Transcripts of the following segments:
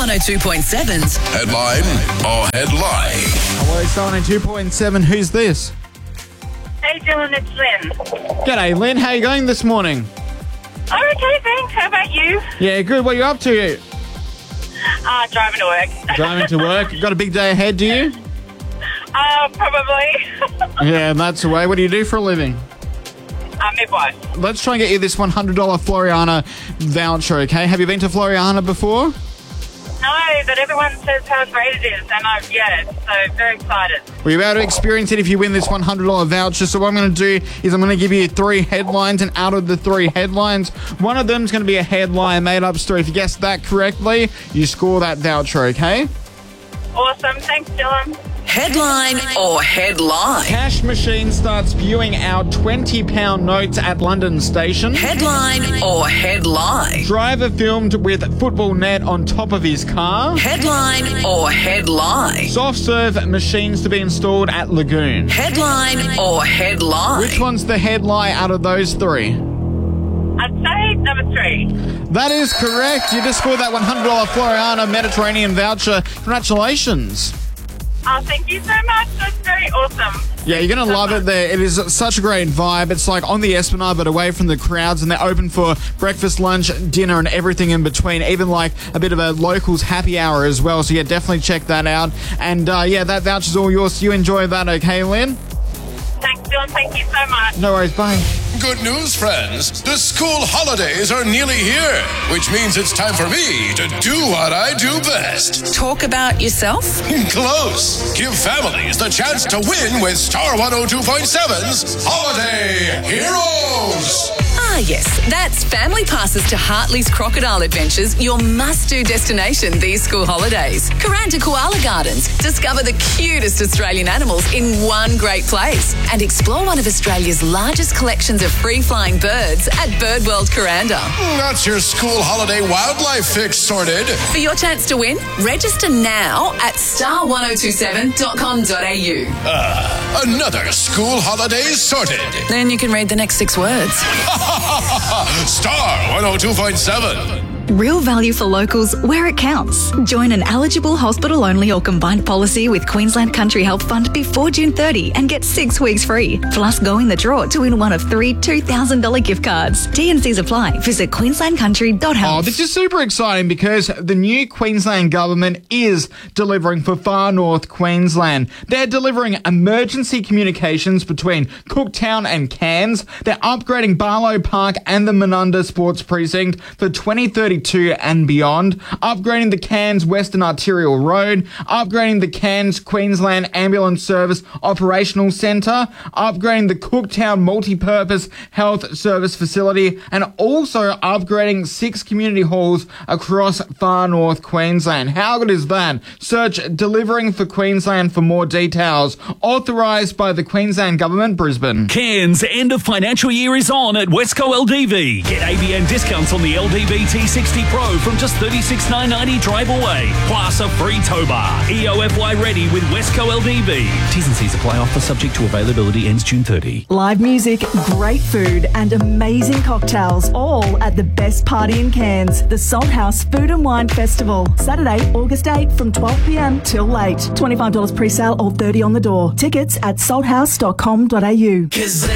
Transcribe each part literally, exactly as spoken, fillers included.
one oh two point seven's Headline or Headline? Hello, Star one oh two point seven. Who's this? Hey Dylan, it's Lynn. G'day, Lynn. How you going this morning? Oh, okay, thanks. How about you? Yeah, good. What are you up to? Uh, driving to work. Driving to work. Got a big day ahead, do you? Uh, probably. Yeah, that's the way. What do you do for a living? uh, midwife. Let's try and get you this one hundred dollars Floriana voucher, okay? Have you been to Floriana before? No, but everyone says how great it is, and I've, yeah, so very excited. Well, you're about to experience it if you win this one hundred dollars voucher. So what I'm going to do is I'm going to give you three headlines, and out of the three headlines, one of them is going to be a headline, made-up story. If you guess that correctly, you score that voucher, okay? Awesome. Thanks, Dylan. Headline or Headline? Cash machine starts spewing out twenty pound notes at London station. Headline or Headline? Driver filmed with football net on top of his car. Headline or Headline? Soft serve machines to be installed at Lagoon. Headline or Headline? Which one's the headline out of those three? I'd say number three. That is correct. You just scored that one hundred dollars Floriana Mediterranean voucher. Congratulations. Oh, thank you so much. That's very awesome. Yeah, you're going to love it there. It is such a great vibe. It's like on the Esplanade, but away from the crowds, and they're open for breakfast, lunch, dinner, and everything in between, even like a bit of a locals happy hour as well. So, yeah, definitely check that out. And, uh, yeah, that voucher's all yours. You enjoy that, okay, Lynn? Thanks, Dylan. Thank you so much. No worries. Bye. Good news, friends. The school holidays are nearly here, which means it's time for me to do what I do best. Talk about yourself? Close. Give families the chance to win with Star one oh two point seven's Holiday Heroes. Ah, yes. That's family passes to Hartley's Crocodile Adventures, your must-do destination these school holidays. Karanta Koala Gardens. Discover the cutest Australian animals in one great place. And explore one of Australia's largest collections of free-flying birds at Birdworld Kuranda. That's your school holiday wildlife fix sorted. For your chance to win, register now at star one oh two seven dot com dot a u. Ah, another school holiday sorted. Then you can read the next six words. Star one oh two point seven. Real value for locals where it counts. Join an eligible hospital-only or combined policy with Queensland Country Health Fund before June thirtieth and get six weeks free. Plus, go in the draw to win one of three two thousand dollars gift cards. T and Cs apply. Visit queensland country dot health. Oh, this is super exciting because the new Queensland government is delivering for Far North Queensland. They're delivering emergency communications between Cooktown and Cairns. They're upgrading Barlow Park and the Menunda Sports Precinct for twenty thirty-two and beyond, upgrading the Cairns Western Arterial Road, upgrading the Cairns Queensland Ambulance Service Operational Centre, upgrading the Cooktown Multi-Purpose Health Service Facility, and also upgrading six community halls across Far North Queensland. How good is that? Search Delivering for Queensland for more details. Authorised by the Queensland Government, Brisbane. Cairns end of financial year is on at Westco L D V. Get A B N discounts on the L D V T sixty Pro from just thirty-six thousand nine hundred ninety drive away. Plus a free tow bar. E O F Y ready with Westco L D V. T's and C's apply. Offer subject to availability. Ends June thirtieth. Live music, great food and amazing cocktails, all at the best party in Cairns, the Salt House Food and Wine Festival. Saturday, August eighth from twelve p m till late. twenty-five dollars pre-sale or thirty dollars on the door. Tickets at salt house dot com dot a u.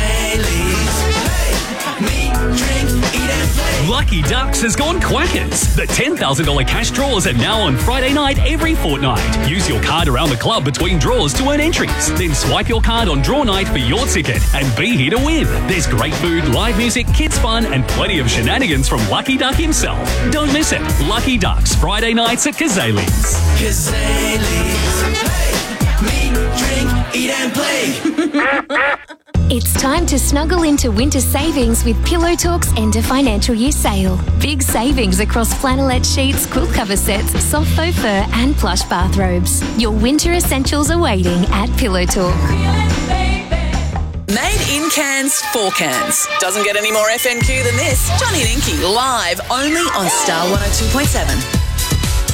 Lucky Ducks has gone quackers. The ten thousand dollars cash draws are now on Friday night every fortnight. Use your card around the club between draws to earn entries. Then swipe your card on draw night for your ticket and be here to win. There's great food, live music, kids fun, and plenty of shenanigans from Lucky Duck himself. Don't miss it. Lucky Ducks, Friday nights at Kazali's. Kazali's. Hey, meet, drink, eat and play. It's time to snuggle into winter savings with Pillow Talk's end of financial year sale. Big savings across flannelette sheets, quilt cover sets, soft faux fur and plush bathrobes. Your winter essentials are waiting at Pillow Talk. Made in Cairns for Cairns. Doesn't get any more F N Q than this. Johnny and Inky live only on Star one oh two point seven.